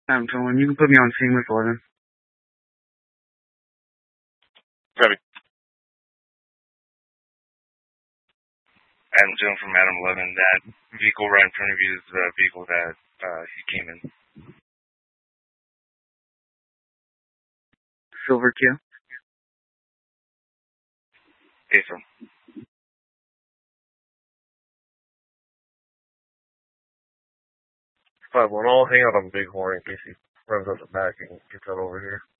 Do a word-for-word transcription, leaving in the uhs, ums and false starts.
I'm John. You can put me on scene with eleven. Copy. Adam Jones from Adam eleven. That vehicle right in front of you is the vehicle that uh, he came in. Silver Q. April. Five one. I'll hang out on Bighorn in case he runs up the back and gets out over here.